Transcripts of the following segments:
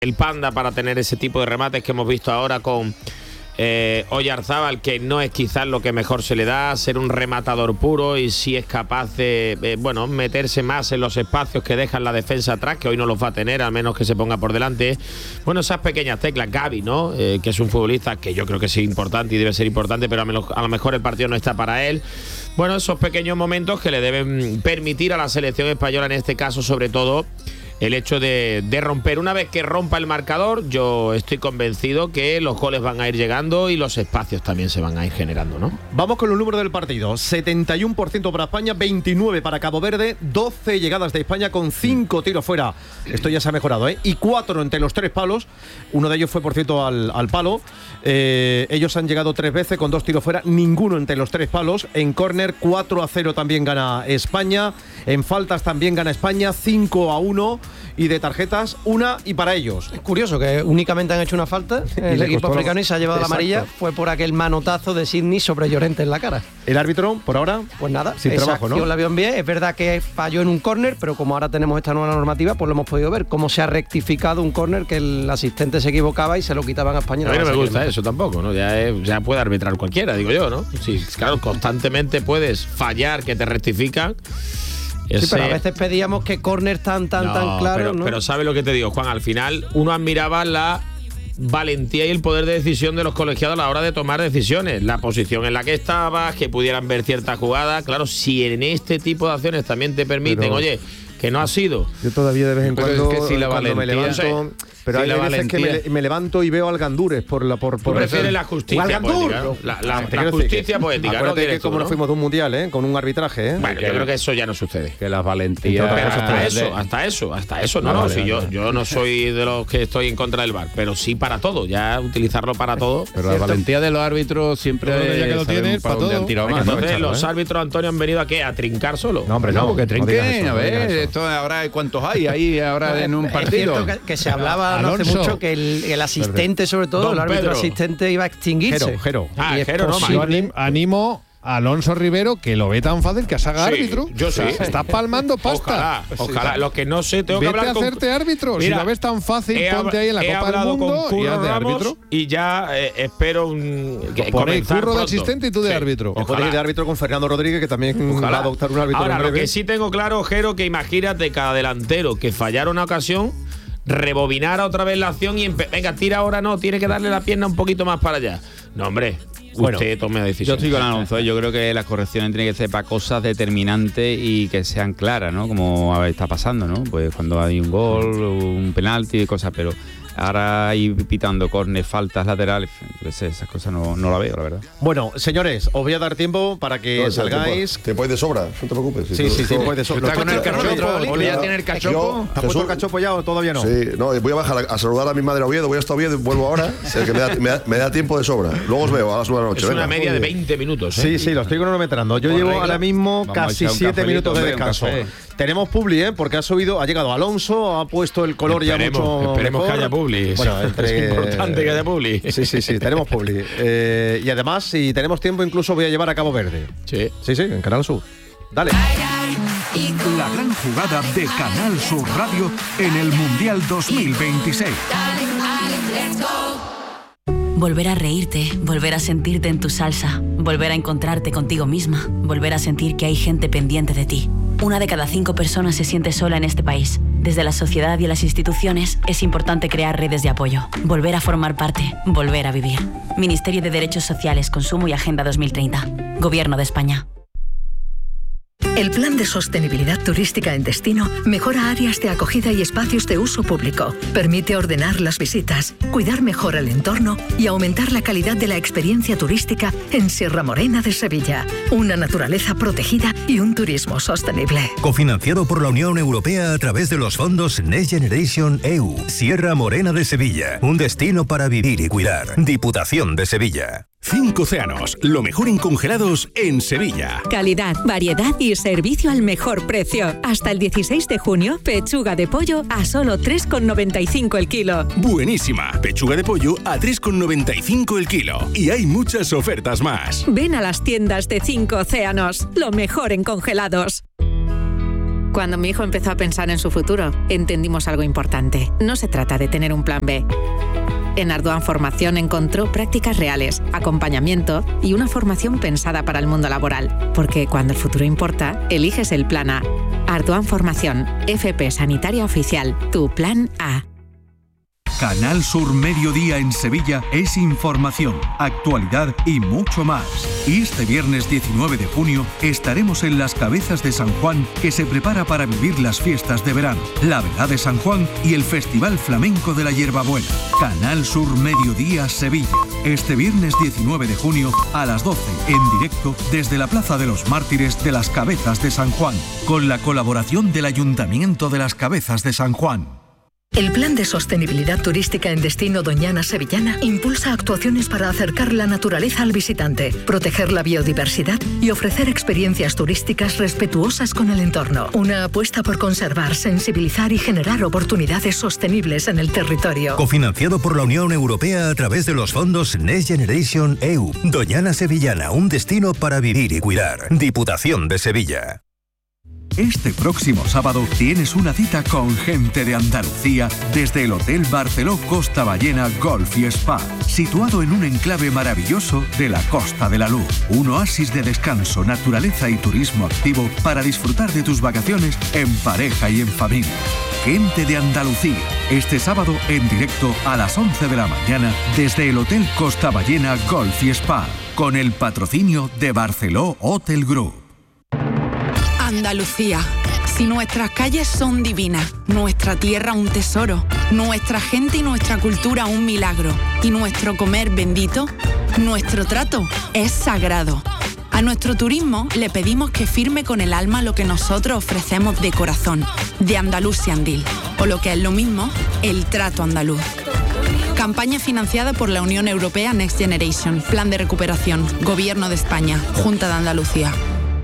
el Panda para tener ese tipo de remates que hemos visto ahora con Oyarzábal, que no es quizás lo que mejor se le da, ser un rematador puro, y si es capaz de meterse más en los espacios que dejan la defensa atrás, que hoy no los va a tener, al menos que se ponga por delante. Bueno, esas pequeñas teclas. Gavi, ¿no? Que es un futbolista que yo creo que es importante y debe ser importante, pero a lo mejor el partido no está para él. Bueno, esos pequeños momentos que le deben permitir a la selección española, en este caso sobre todo, el hecho de romper. Una vez que rompa el marcador, yo estoy convencido que los goles van a ir llegando y los espacios también se van a ir generando, ¿no? Vamos con los números del partido. 71% para España, 29% para Cabo Verde, 12 llegadas de España con 5 tiros fuera. Esto ya se ha mejorado, ¿eh? Y 4 entre los 3 palos. Uno de ellos fue, por cierto, al palo. Ellos han llegado 3 veces con 2 tiros fuera, ninguno entre los 3 palos. En córner, 4-0 también gana España. En faltas también gana España, 5-1. Y de tarjetas, 1 y para ellos. Es curioso que únicamente han hecho una falta el equipo africano y se ha llevado la amarilla. Fue por aquel manotazo de Sidney sobre Llorente en la cara. ¿El árbitro, por ahora? Pues nada, sin esa trabajo, acción, ¿no? La vio bien. Es verdad que falló en un córner, pero como ahora tenemos esta nueva normativa, pues lo hemos podido ver, cómo se ha rectificado un córner que el asistente se equivocaba y se lo quitaban a España. A mí no me gusta eso tampoco, ¿no? Ya puede arbitrar cualquiera, digo yo, ¿no? Sí, claro, constantemente puedes fallar, que te rectifican. Sí, pero a veces pedíamos que córner tan claro, ¿no? Pero ¿sabes lo que te digo, Juan? Al final uno admiraba la valentía y el poder de decisión de los colegiados a la hora de tomar decisiones, la posición en la que estabas, que pudieran ver cierta jugada. Claro, si en este tipo de acciones también te permiten, oye, que no ha sido. Yo todavía de vez en cuando, es que si la cuando me levanto, pero hay veces que me levanto y veo al Gandúres por prefieres la justicia poética, ¿no? La justicia poética. Acuérdate que como nos fuimos de un mundial, con un arbitraje, Bueno, yo creo que eso ya no sucede. Que las valentías. Pero hasta eso. No, si yo no soy de los que estoy en contra del VAR, pero sí para todo, ya utilizarlo para todo. Pero la valentía de los árbitros siempre ya que lo tienes para todo. Entonces los árbitros, Antonio, han venido aquí a trincar solo. No, hombre, no, que trinquen, a ver. Esto ahora, ¿cuántos hay ahí ahora en un partido? Es cierto que se hablaba no hace mucho que el asistente, sobre todo, el árbitro asistente iba a extinguirse. Jero. Yo animo a Alonso Rivero, que lo ve tan fácil que se haga árbitro. Yo sí. Está palmando pasta. Ojalá. Lo que no sé, tengo que hablar con... hacerte árbitro. Mira, si lo ves tan fácil, ponte ahí en la Copa del Mundo y haz de árbitro. Y ya espero por el curro de asistente y tú de árbitro. Ojalá de árbitro con Fernando Rodríguez, que también va a adoptar un árbitro. Ahora, lo que sí tengo claro, Jero, que imagínate cada delantero que fallara una ocasión, rebobinara otra vez la acción y venga, tira ahora, no, tiene que darle la pierna un poquito más para allá. No, hombre, usted tome la decisión. Yo estoy con Alonso, yo creo que las correcciones tienen que ser para cosas determinantes y que sean claras, ¿no? Como está pasando, ¿no? Pues cuando hay un gol, un penalti y cosas, pero ahora ir pitando córner, faltas laterales, pues esas cosas no la veo, la verdad. Bueno, señores, os voy a dar tiempo para que salgáis. Tiempo hay de sobra, no te preocupes. Sí, tiempo hay de sobra. ¿Está con el cachopo? ¿Ya tiene el cachopo? ¿Te has puesto el cachopo ya o todavía no? Sí, no, voy a bajar a saludar a mi madre a Oviedo, voy hasta Oviedo y vuelvo ahora, que me da tiempo de sobra. Luego os veo a las 9 de la noche. Es una media de 20 minutos. Sí, lo estoy cronometrando. Yo llevo ahora mismo casi 7 minutos de descanso. Tenemos publi, porque ha llegado Alonso, ha puesto el color ya mucho Esperemos mejor. que haya publi. Bueno, es importante que haya publi. Sí, tenemos publi. Y además, si tenemos tiempo, incluso voy a llevar a Cabo Verde. Sí, en Canal Sur. Dale. La gran jugada de Canal Sur Radio en el Mundial 2026. Volver a reírte, volver a sentirte en tu salsa, volver a encontrarte contigo misma, volver a sentir que hay gente pendiente de ti. 1 de cada 5 personas se siente sola en este país. Desde la sociedad y las instituciones es importante crear redes de apoyo, volver a formar parte, volver a vivir. Ministerio de Derechos Sociales, Consumo y Agenda 2030. Gobierno de España. El Plan de Sostenibilidad Turística en Destino mejora áreas de acogida y espacios de uso público. Permite ordenar las visitas, cuidar mejor el entorno y aumentar la calidad de la experiencia turística en Sierra Morena de Sevilla. Una naturaleza protegida y un turismo sostenible. Cofinanciado por la Unión Europea a través de los fondos Next Generation EU. Sierra Morena de Sevilla. Un destino para vivir y cuidar. Diputación de Sevilla. 5 océanos, lo mejor en congelados en Sevilla. Calidad, variedad y servicio al mejor precio. Hasta el 16 de junio, pechuga de pollo a solo 3,95 el kilo. Buenísima, pechuga de pollo a 3,95 el kilo. Y hay muchas ofertas más. Ven a las tiendas de 5 océanos, lo mejor en congelados. Cuando mi hijo empezó a pensar en su futuro, entendimos algo importante. No se trata de tener un plan B. En Ardoan Formación encontró prácticas reales, acompañamiento y una formación pensada para el mundo laboral. Porque cuando el futuro importa, eliges el plan A. Ardoan Formación, FP Sanitaria Oficial, tu plan A. Canal Sur Mediodía en Sevilla es información, actualidad y mucho más. Y este viernes 19 de junio estaremos en Las Cabezas de San Juan, que se prepara para vivir las fiestas de verano, la Velada de San Juan y el Festival Flamenco de la Hierbabuena. Canal Sur Mediodía Sevilla. Este viernes 19 de junio a las 12 en directo desde la Plaza de los Mártires de Las Cabezas de San Juan, con la colaboración del Ayuntamiento de Las Cabezas de San Juan. El Plan de Sostenibilidad Turística en Destino Doñana Sevillana impulsa actuaciones para acercar la naturaleza al visitante, proteger la biodiversidad y ofrecer experiencias turísticas respetuosas con el entorno. Una apuesta por conservar, sensibilizar y generar oportunidades sostenibles en el territorio. Cofinanciado por la Unión Europea a través de los fondos Next Generation EU. Doñana Sevillana, un destino para vivir y cuidar. Diputación de Sevilla. Este próximo sábado tienes una cita con gente de Andalucía desde el Hotel Barceló Costa Ballena Golf y Spa, situado en un enclave maravilloso de la Costa de la Luz. Un oasis de descanso, naturaleza y turismo activo para disfrutar de tus vacaciones en pareja y en familia. Gente de Andalucía, este sábado en directo a las 11 de la mañana desde el Hotel Costa Ballena Golf y Spa, con el patrocinio de Barceló Hotel Group. Andalucía. Si nuestras calles son divinas, nuestra tierra un tesoro, nuestra gente y nuestra cultura un milagro, y nuestro comer bendito, nuestro trato es sagrado. A nuestro turismo le pedimos que firme con el alma lo que nosotros ofrecemos de corazón, de Andalusian Deal, o lo que es lo mismo, el trato andaluz. Campaña financiada por la Unión Europea Next Generation, Plan de Recuperación, Gobierno de España, Junta de Andalucía.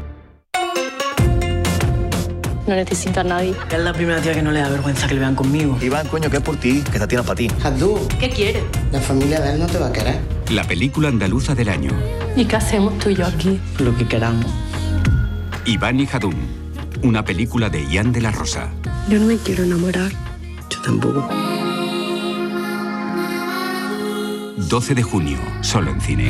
No necesito a nadie. Es la primera tía que no le da vergüenza que le vean conmigo. Iván, coño, que es por ti, que esta tía es para ti. Jandú, ¿Qué quieres? la familia de él no te va a querer. La película andaluza del año. ¿Y qué hacemos tú y yo aquí? Lo que queramos. Iván y Jadún. Una película de Ian de la Rosa. Yo no me quiero enamorar. Yo tampoco. 12 de junio, solo en cine.